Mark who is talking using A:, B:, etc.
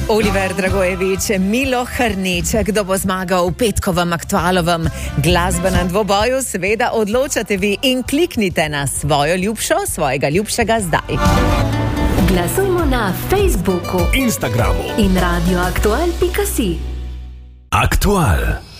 A: Oliver Dragojevič, Milo Hrnič, kdo bo zmagal v petkovem aktualovem glasbenem dvoboju, seveda odločate vi in kliknite na svojo ljubšo, svojega ljubšega zdaj.
B: Glasujmo na Facebooku,
C: Instagramu
B: in radioaktual.si.
C: Aktual.